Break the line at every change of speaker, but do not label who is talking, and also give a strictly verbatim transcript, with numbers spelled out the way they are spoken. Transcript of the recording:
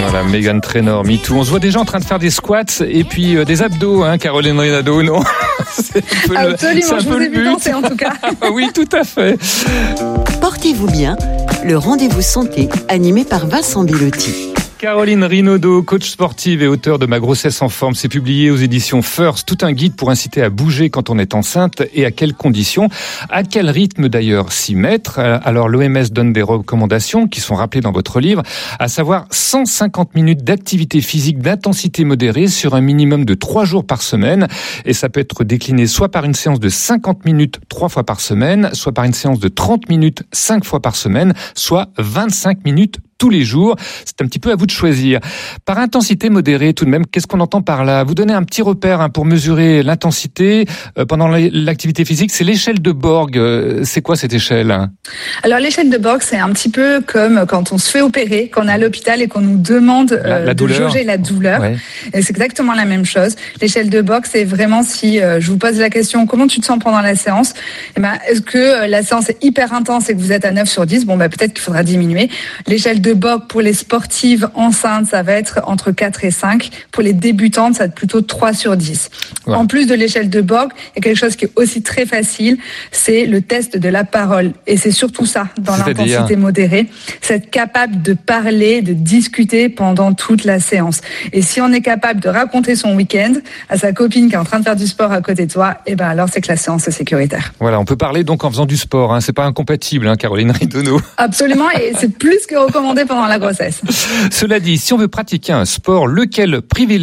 Voilà, Meghan Trainor, MeToo. On se voit déjà en train de faire des squats et puis euh, des abdos, hein, Caroline Rinaudo, non? C'est un peu
Absolument,
le, c'est un
je
peu
vous ai
le
vu
but.
danser en tout cas.
Oui, tout à fait.
Portez-vous bien, le rendez-vous santé animé par Vincent Bellotti.
Caroline Rinaudo, coach sportive et auteure de Ma grossesse en forme, c'est publié aux éditions First. Tout un guide pour inciter à bouger quand on est enceinte et à quelles conditions, à quel rythme d'ailleurs s'y mettre. Alors l'O M S donne des recommandations qui sont rappelées dans votre livre, à savoir cent cinquante minutes d'activité physique d'intensité modérée sur un minimum de trois jours par semaine. Et ça peut être décliné soit par une séance de cinquante minutes trois fois par semaine, soit par une séance de trente minutes cinq fois par semaine, soit vingt-cinq minutes tous les jours. C'est un petit peu à vous de choisir. Par intensité modérée, tout de même, qu'est-ce qu'on entend par là? Vous donnez un petit repère hein, pour mesurer l'intensité euh, pendant l'activité physique. C'est l'échelle de Borg. C'est quoi cette échelle?
Alors l'échelle de Borg, c'est un petit peu comme quand on se fait opérer, qu'on est à l'hôpital et qu'on nous demande euh,
la, la
de
douleur.
jauger la douleur. Ouais. Et c'est exactement la même chose. L'échelle de Borg, c'est vraiment si euh, je vous pose la question, comment tu te sens pendant la séance? Eh ben, est-ce que euh, la séance est hyper intense et que vous êtes à neuf sur dix? Bon, bah, peut-être qu'il faudra diminuer. L'échelle de Borg pour les sportives enceintes, ça va être entre quatre et cinq. Pour les débutantes, ça va être plutôt trois sur dix. Ouais. En plus de l'échelle de Borg, il y a quelque chose qui est aussi très facile, c'est le test de la parole. Et c'est surtout ça, dans l'intensité modérée, c'est être capable de parler, de discuter pendant toute la séance. Et si on est capable de raconter son week-end à sa copine qui est en train de faire du sport à côté de toi, eh ben alors c'est que la séance est sécuritaire.
Voilà, on peut parler donc en faisant du sport, hein. C'est pas incompatible, hein, Caroline Rinaudo.
Absolument, et c'est plus que recommandé pendant la grossesse.
Cela dit, si on veut pratiquer un sport, lequel privilégier